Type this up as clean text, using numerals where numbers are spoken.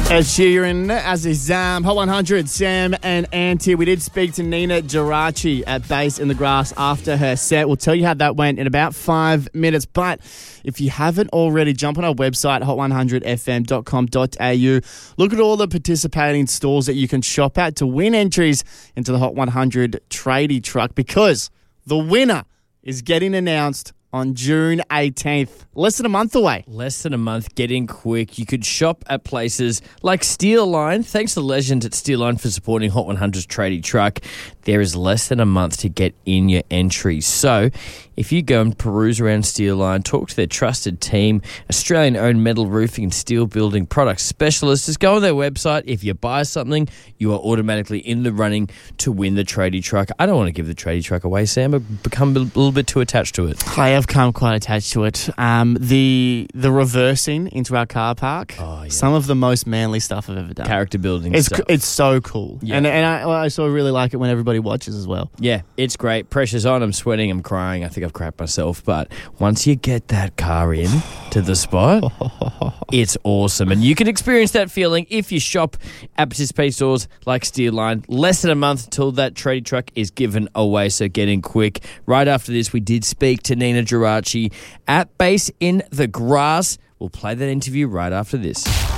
Ed Sheeran, as is Hot 100, Sam and Ant here. We did speak to Nina Geraci at Bass in the Grass after her set. We'll tell you how that went in about 5 minutes. But if you haven't already, jump on our website, hot100fm.com.au. Look at all the participating stores that you can shop at to win entries into the Hot 100 tradie truck, because the winner is getting announced on June 18th. Less than a month away. Less than a month, getting quick. You could shop at places like Steel Line. Thanks to the legend at Steel Line for supporting Hot 100's tradie truck. There is less than a month to get in your entry. So if you go and peruse around Steel Line, talk to their trusted team, Australian-owned metal roofing and steel building product specialists. Just go on their website. If you buy something, you are automatically in the running to win the tradie truck. I don't want to give the tradie truck away, Sam. I've become a little bit too attached to it. I have come quite attached to it. The reversing into our car park, some of the most manly stuff I've ever done. Character building stuff. It's so cool. Yeah. And I sort of really like it when everybody watches as well. Yeah, it's great. Pressure's on. I'm sweating. I'm crying. I think I've crapped myself. But once you get that car in to the spot, it's awesome. And you can experience that feeling if you shop at participating stores like Steel Line. Less than a month until that tradie truck is given away, so get in quick. Right after this, we did speak to Nina Geraci at Bass in the Grass. We'll play that interview right after this.